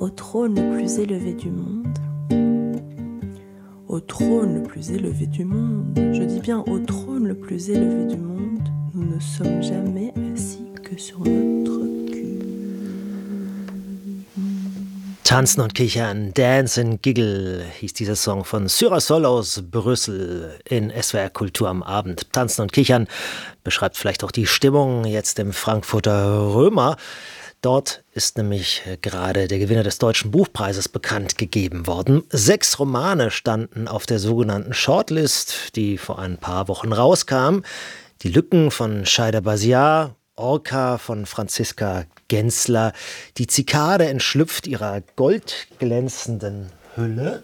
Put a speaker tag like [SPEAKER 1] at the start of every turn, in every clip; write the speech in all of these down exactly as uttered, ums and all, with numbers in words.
[SPEAKER 1] au trône le plus élevé du monde. Au trône le plus élevé du monde, je dis bien au trône le plus élevé du monde, nous ne sommes jamais assis que sur notre cul.
[SPEAKER 2] Tanzen und Kichern, Dance and Giggle hieß dieser Song von Syrasol aus Brüssel in S W R Kultur am Abend. Tanzen und Kichern beschreibt vielleicht auch die Stimmung jetzt im Frankfurter Römer. Dort ist nämlich gerade der Gewinner des Deutschen Buchpreises bekannt gegeben worden. Sechs Romane standen auf der sogenannten Shortlist, die vor ein paar Wochen rauskam. Die Lücken von Shaider Basiar, Orca von Franziska Gensler, die Zikade entschlüpft ihrer goldglänzenden Hülle,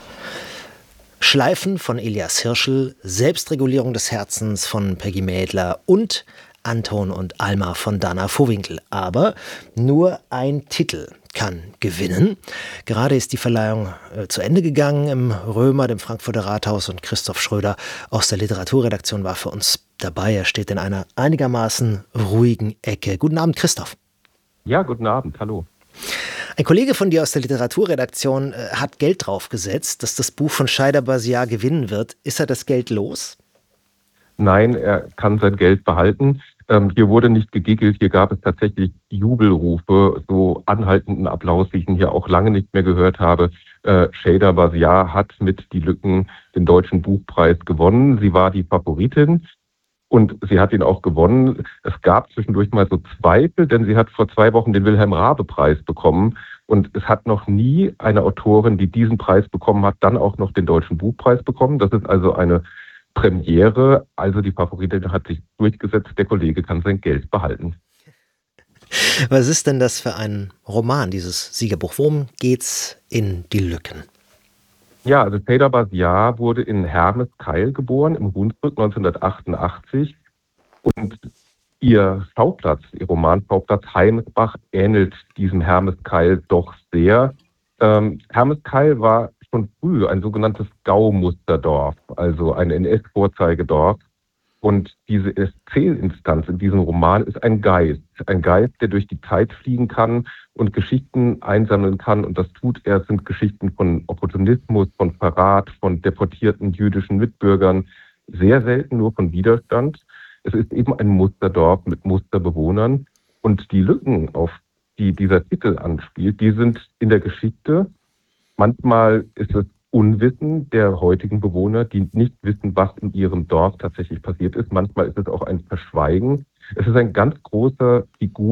[SPEAKER 2] Schleifen von Elias Hirschl, Selbstregulierung des Herzens von Peggy Mädler und Anton und Alma von Dana Vohwinkel. Aber nur ein Titel kann gewinnen. Gerade ist die Verleihung äh, zu Ende gegangen im Römer, dem Frankfurter Rathaus, und Christoph Schröder aus der Literaturredaktion war für uns dabei. Er steht in einer einigermaßen ruhigen Ecke. Guten Abend, Christoph.
[SPEAKER 3] Ja, guten Abend, hallo.
[SPEAKER 2] Ein Kollege von dir aus der Literaturredaktion äh, hat Geld draufgesetzt, dass das Buch von Shaider Basiar gewinnen wird. Ist er das Geld los?
[SPEAKER 3] Nein, er kann sein Geld behalten. Ähm, hier wurde nicht gegiggelt, hier gab es tatsächlich Jubelrufe, so anhaltenden Applaus, wie ich ihn hier auch lange nicht mehr gehört habe. Äh, Shaider Basiar hat mit Die Lücken den Deutschen Buchpreis gewonnen. Sie war die Favoritin und sie hat ihn auch gewonnen. Es gab zwischendurch mal so Zweifel, denn sie hat vor zwei Wochen den Wilhelm-Raabe-Preis bekommen. Und es hat noch nie eine Autorin, die diesen Preis bekommen hat, dann auch noch den Deutschen Buchpreis bekommen. Das ist also eine Premiere, also die Favoritin hat sich durchgesetzt, der Kollege kann sein Geld behalten.
[SPEAKER 2] Was ist denn das für ein Roman, dieses Siegerbuch? Worum geht's in Die Lücken?
[SPEAKER 3] Ja, also Shaider Basiar wurde in Hermeskeil geboren, im Hunsrück neunzehnhundertachtundachtzig. Und ihr Schauplatz, ihr Romanschauplatz Heimesbach ähnelt diesem Hermeskeil doch sehr. Ähm, Hermeskeil war schon früh ein sogenanntes Gaumusterdorf, also ein N S-Vorzeigedorf. Und diese Erzählinstanz in diesem Roman ist ein Geist. Ein Geist, der durch die Zeit fliegen kann und Geschichten einsammeln kann. Und das tut er. Es sind Geschichten von Opportunismus, von Verrat, von deportierten jüdischen Mitbürgern. Sehr selten nur von Widerstand. Es ist eben ein Musterdorf mit Musterbewohnern. Und die Lücken, auf die dieser Titel anspielt, die sind in der Geschichte. Manchmal ist es Unwissen der heutigen Bewohner, die nicht wissen, was in ihrem Dorf tatsächlich passiert ist. Manchmal ist es auch ein Verschweigen. Es ist ein ganz großer Figur